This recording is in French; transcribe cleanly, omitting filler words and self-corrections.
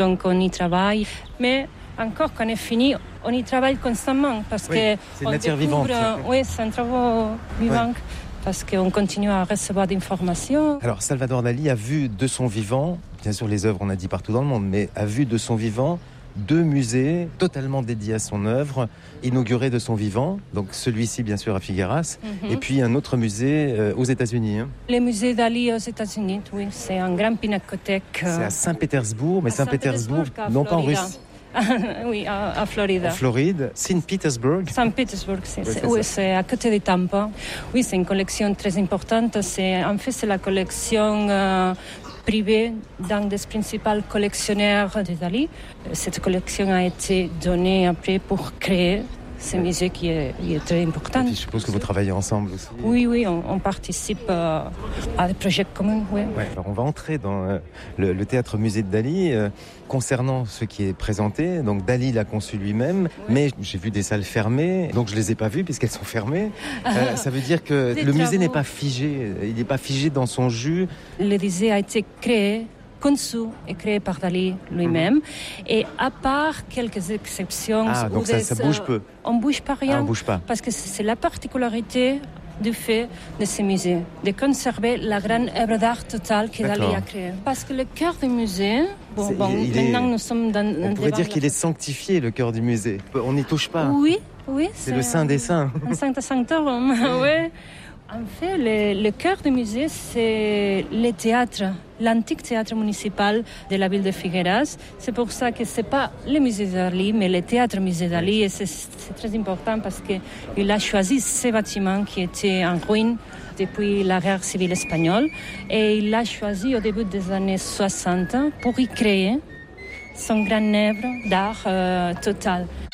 Donc on y travaille, mais encore quand on est fini, on y travaille constamment parce que c'est une matière vivante. Oui, c'est un travail vivant. Oui. Parce qu'on continue à recevoir des informations. Alors Salvador Dali a vu de son vivant, bien sûr les œuvres on a dit partout dans le monde, mais a vu de son vivant 2 musées totalement dédiés à son œuvre, inaugurés de son vivant, donc celui-ci bien sûr à Figueras, et puis un autre musée aux États-Unis. Le musée Dali aux États-Unis, oui, c'est un grand pinacothèque. C'est à Saint-Pétersbourg, mais Saint-Pétersbourg, non pas en Russie. Oui, à Floride. En Floride, Saint-Pétersbourg. Saint-Pétersbourg, c'est à côté de Tampa. Oui, c'est une collection très importante. C'est la collection privée d'un des principaux collectionneurs de Dali. Cette collection a été donnée après pour créer ce musée qui est très important. Je suppose que vous travaillez ensemble aussi. Oui, on participe à des projets communs. Oui. Ouais, alors on va entrer dans le théâtre musée de Dali. Concernant ce qui est présenté, donc Dali l'a conçu lui-même, mais j'ai vu des salles fermées, donc je les ai pas vues puisqu'elles sont fermées. Ça veut dire que le musée n'est pas figé, il n'est pas figé dans son jus. Le musée a été conçu et créé par Dali lui-même, et à part quelques exceptions, donc ça bouge peu. On bouge pas rien, on bouge pas. Parce que c'est la particularité du fait de ce musée, de conserver la grande œuvre d'art totale que Dali a créée. Parce que le cœur du musée, maintenant nous sommes dans... On pourrait dire qu'il est sanctifié, le cœur du musée. On n'y touche pas. Oui. C'est le saint des saints. Un sancta sanctorum, oui. En fait, le cœur du musée, c'est le théâtre, l'antique théâtre municipal de la ville de Figueras. C'est pour ça que ce n'est pas le musée Dali, mais le théâtre musée Dali. Et c'est très important parce qu'il a choisi ces bâtiments qui étaient en ruine depuis la guerre civile espagnole. Et il l'a choisi au début des années 60 pour y créer son grand œuvre d'art total.